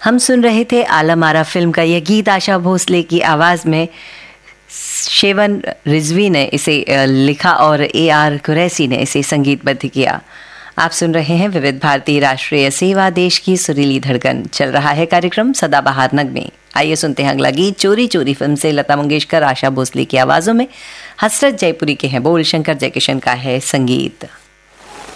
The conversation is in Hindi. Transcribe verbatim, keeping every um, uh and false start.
हम सुन रहे थे आलम आरा फिल्म का यह गीत। आशा भोसले की आवाज़ में शेवन रिजवी ने इसे लिखा और ए आर कुरैशी ने इसे संगीतबद्ध किया। आप सुन रहे हैं विविध भारती राष्ट्रीय सेवा, देश की सुरीली धड़कन। चल रहा है कार्यक्रम सदाबहार नगमे। आइए सुनते हैं अगला गीत। चोरी चोरी फिल्म से लता मंगेशकर, आशा भोसले की आवाज़ों में। हसरत जयपुरी के हैं बोल, शंकर जयकिशन का है संगीत।